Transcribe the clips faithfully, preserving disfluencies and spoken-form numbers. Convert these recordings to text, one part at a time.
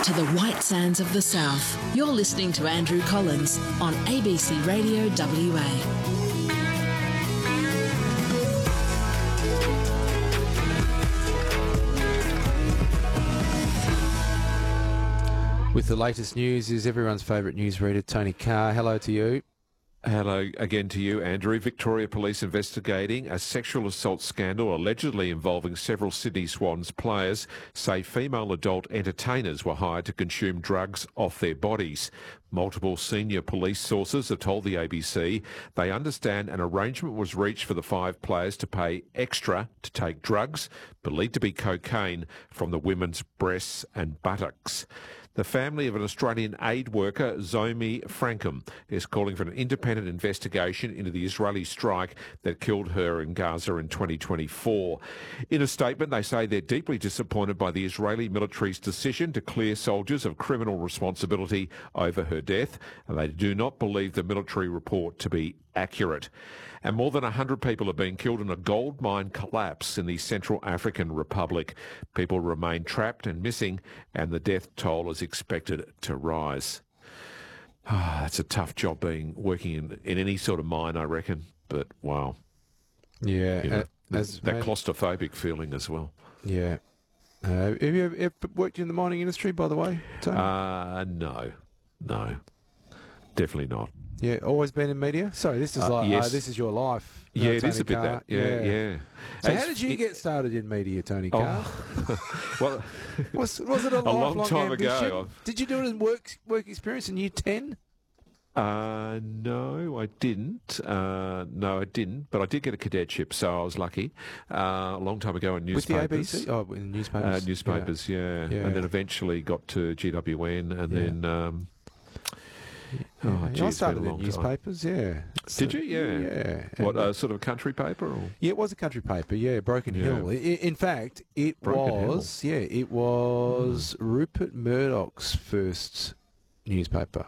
to the white sands of the south. You're listening to Andrew Collins on A B C Radio W A. With the latest news is everyone's favourite newsreader, Tony Carr. Hello to you. Hello again to you, Andrew. Victoria Police investigating a sexual assault scandal allegedly involving several Sydney Swans players say female adult entertainers were hired to consume drugs off their bodies. Multiple senior police sources have told the A B C they understand an arrangement was reached for the five players to pay extra to take drugs, believed to be cocaine, from the women's breasts and buttocks. The family of an Australian aid worker, Zomi Frankham, is calling for an independent investigation into the Israeli strike that killed her in Gaza in twenty twenty-four. In a statement, they say they're deeply disappointed by the Israeli military's decision to clear soldiers of criminal responsibility over her death, and they do not believe the military report to be accurate. And more than one hundred people have been killed in a gold mine collapse in the Central African Republic. People remain trapped and missing, and the death toll is expected to rise. Ah, it's a tough job being working in, in any sort of mine, I reckon. But wow, Yeah, you know, uh, as that mate- claustrophobic feeling as well. Yeah. Uh, have you ever, ever worked in the mining industry, by the way, Tony? Uh, no, no, definitely not. yeah, always been in media. Sorry, this is Uh, like yes. uh, this is your life. uh, Yeah, it is Tony a bit Carr. that. Yeah, yeah. So As- how did you it- get started in media, Tony Carr? Oh, well, Was was it a, a long lifelong time ambition? ago. Did you do it in work work experience in year ten? Uh, no, I didn't. Uh, no, I didn't. But I did get a cadetship, so I was lucky. Uh, a long time ago in With the A B newspapers. C? Oh, in newspapers. Uh, newspapers, yeah. Yeah. And then eventually got to G W N, and Yeah. then. Um, Yeah. oh, Yeah, gee, I it's been a started in long time. newspapers. Yeah. Did you? Yeah. Yeah. What And- uh, sort of a country paper? Or? Yeah, it was a country paper. Yeah, Broken Yeah. Hill. I, in fact, it Broken was. Yeah, it was Rupert Murdoch's first newspaper.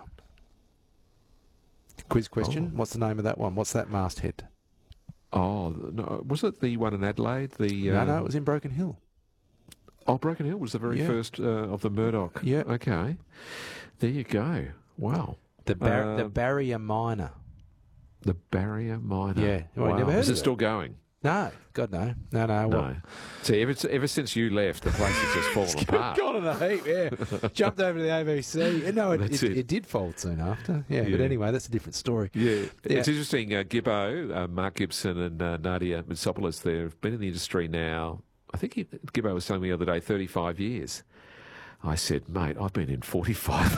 Quiz question: Oh. what's the name of that one? What's that masthead? Oh, no, was it the one in Adelaide? The no, uh, no, it was in Broken Hill. Oh, Broken Hill was the very Yeah. first uh, of the Murdoch. Yeah. Okay. There you go. Wow. The bar- the Uh, Barrier Miner. The Barrier Miner. Yeah. Well, I Wow. never heard Is of it it. still going? No, God no, no, no. Well, No. See, ever, ever since you left, the place has just fallen apart. Gone in a heap, yeah. Jumped over to the A B C. And no, it, That's it, it. it did fold soon after. Yeah, but Yeah. anyway, that's a different story. Yeah. Yeah. It's interesting. Uh, Gibbo, uh, Mark Gibson and uh, Nadia Mitsopoulos there have been in the industry now, I think he, Gibbo was telling me the other day, thirty-five years. I said, mate, I've been in forty-five.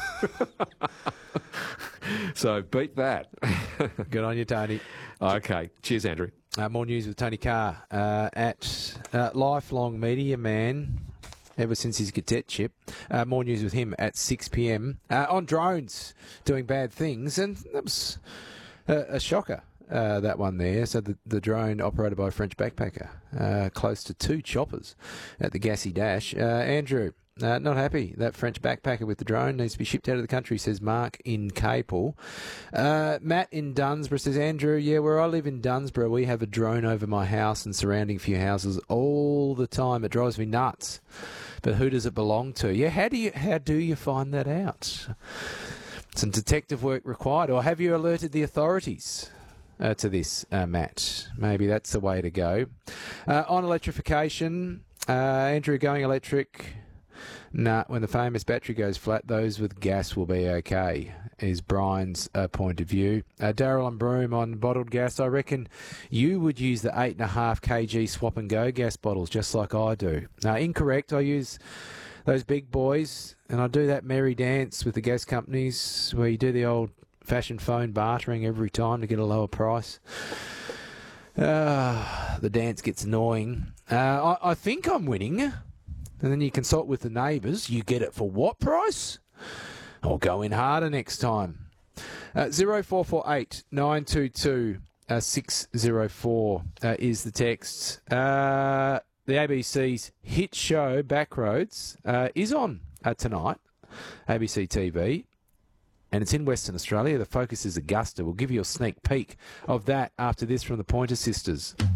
So beat that. Good on you, Tony. Okay. Cheers, Andrew. Uh, more news with Tony Carr uh, at uh, lifelong media man ever since his cadetship. Uh, more news with him at six p.m. Uh, on drones doing bad things, and that was a, a shocker. Uh, that one there. So the, the drone operated by a French backpacker, uh, close to two choppers at the Gassy Dash. Uh, Andrew, uh, not happy. That French backpacker with the drone needs to be shipped out of the country, says Mark in Capel. Uh, Matt in Dunsborough says, Andrew, yeah, where I live in Dunsborough, we have a drone over my house and surrounding few houses all the time. It drives me nuts. But who does it belong to? Yeah, how do you how do you find that out? Some detective work required, or have you alerted the authorities uh, to this, uh, Matt? Maybe that's the way to go. Uh, on electrification, uh, Andrew, going electric. Nah, when the famous battery goes flat, those with gas will be okay, is Brian's uh, point of view. Uh, Daryl and Broome on bottled gas. I reckon you would use the eight point five kilogram swap and go gas bottles just like I do. Uh, incorrect. I use those big boys, and I do that merry dance with the gas companies where you do the old fashioned phone bartering every time to get a lower price. Uh, the dance gets annoying. Uh, I, I think I'm winning. And then you consult with the neighbours. You get it for what price? I'll go in harder next time. Uh, zero four four eight nine two two six zero four uh, is the text. Uh, the A B C's hit show Backroads uh, is on uh, tonight. A B C T V. And it's in Western Australia. The focus is Augusta. We'll give you a sneak peek of that after this from the Pointer Sisters.